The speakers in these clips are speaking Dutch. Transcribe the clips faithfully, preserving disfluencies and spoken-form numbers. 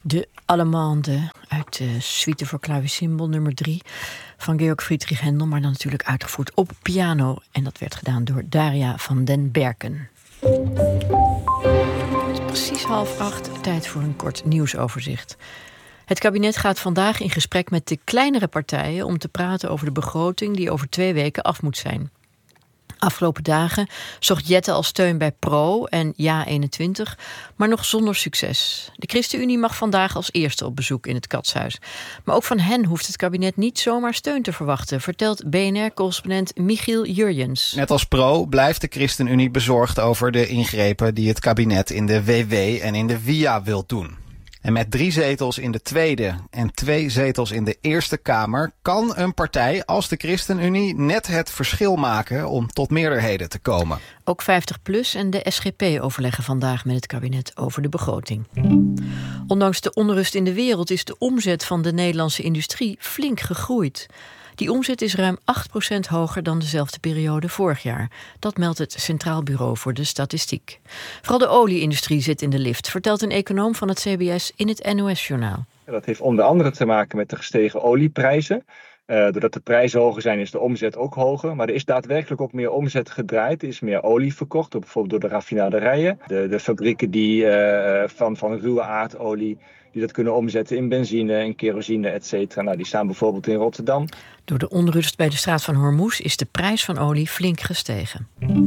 De Allemande uit de suite voor klavecimbal nummer drie van Georg Friedrich Händel, maar dan natuurlijk uitgevoerd op piano. En dat werd gedaan door Daria van den Berken. Het is precies half acht, tijd voor een kort nieuwsoverzicht. Het kabinet gaat vandaag in gesprek met de kleinere partijen om te praten over de begroting die over twee weken af moet zijn. Afgelopen dagen zocht Jette al steun bij Pro en Ja eenentwintig, maar nog zonder succes. De ChristenUnie mag vandaag als eerste op bezoek in het Katshuis. Maar ook van hen hoeft het kabinet niet zomaar steun te verwachten, vertelt B N R-correspondent Michiel Jurjens. Net als Pro blijft de ChristenUnie bezorgd over de ingrepen die het kabinet in de W W en in de V I A wil doen. En met drie zetels in de Tweede en twee zetels in de Eerste Kamer kan een partij als de ChristenUnie net het verschil maken om tot meerderheden te komen. Ook vijftig plus en de S G P overleggen vandaag met het kabinet over de begroting. Ondanks de onrust in de wereld is de omzet van de Nederlandse industrie flink gegroeid. Die omzet is ruim acht procent hoger dan dezelfde periode vorig jaar. Dat meldt het Centraal Bureau voor de Statistiek. Vooral de olie-industrie zit in de lift, vertelt een econoom van het C B S in het N O S-journaal. Dat heeft onder andere te maken met de gestegen olieprijzen. Uh, doordat de prijzen hoger zijn, is de omzet ook hoger. Maar er is daadwerkelijk ook meer omzet gedraaid. Er is meer olie verkocht, door, bijvoorbeeld door de raffinaderijen. De, de fabrieken die uh, van, van ruwe aardolie die dat kunnen omzetten in benzine en kerosine, et cetera. Nou, die staan bijvoorbeeld in Rotterdam. Door de onrust bij de straat van Hormuz is de prijs van olie flink gestegen.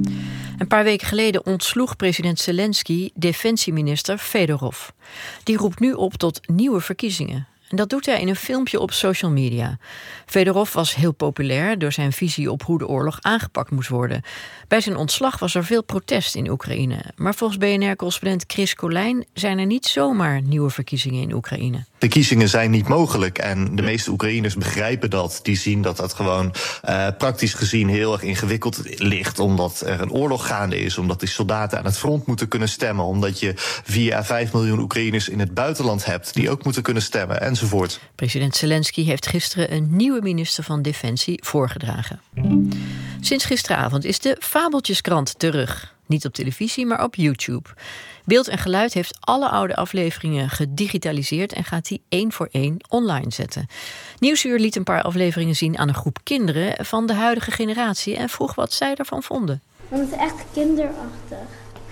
Een paar weken geleden ontsloeg president Zelensky defensieminister Fedorov. Die roept nu op tot nieuwe verkiezingen. En dat doet hij in een filmpje op social media. Fedorov was heel populair door zijn visie op hoe de oorlog aangepakt moest worden. Bij zijn ontslag was er veel protest in Oekraïne. Maar volgens B N R-correspondent Chris Colijn zijn er niet zomaar nieuwe verkiezingen in Oekraïne. Verkiezingen zijn niet mogelijk en de meeste Oekraïners begrijpen dat. Die zien dat dat gewoon uh, praktisch gezien heel erg ingewikkeld ligt. Omdat er een oorlog gaande is, omdat die soldaten aan het front moeten kunnen stemmen. Omdat je vier à vijf miljoen Oekraïners in het buitenland hebt die ook moeten kunnen stemmen enzovoort. President Zelensky heeft gisteren een nieuwe minister van Defensie voorgedragen. Sinds gisteravond is de Fabeltjeskrant terug. Niet op televisie, maar op YouTube. Beeld en Geluid heeft alle oude afleveringen gedigitaliseerd en gaat die één voor één online zetten. Nieuwsuur liet een paar afleveringen zien aan een groep kinderen van de huidige generatie en vroeg wat zij ervan vonden. Want het is echt kinderachtig.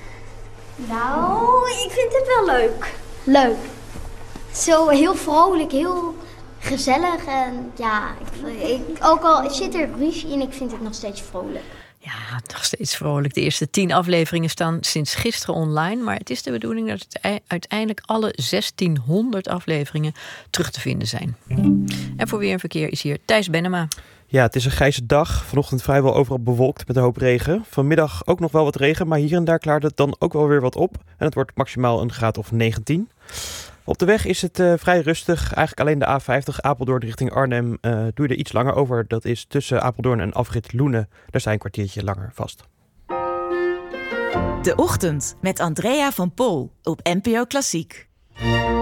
Nou, ik vind het wel leuk. Leuk. Zo heel vrolijk, heel gezellig en ja, ik, ik, ook al zit er ruzie in, ik vind het nog steeds vrolijk. Ja, nog steeds vrolijk. De eerste tien afleveringen staan sinds gisteren online, maar het is de bedoeling dat het uiteindelijk alle zestienhonderd afleveringen terug te vinden zijn. En voor Weer en Verkeer is hier Thijs Bennema. Ja, het is een grijze dag. Vanochtend vrijwel overal bewolkt met een hoop regen. Vanmiddag ook nog wel wat regen, maar hier en daar klaart het dan ook wel weer wat op. En het wordt maximaal een graad of negentien. Op de weg is het uh, vrij rustig. Eigenlijk alleen de A vijftig Apeldoorn richting Arnhem uh, doe je er iets langer over. Dat is tussen Apeldoorn en afrit Loenen. Daar sta je een kwartiertje langer vast. De Ochtend met Andrea van Pol op N P O Klassiek.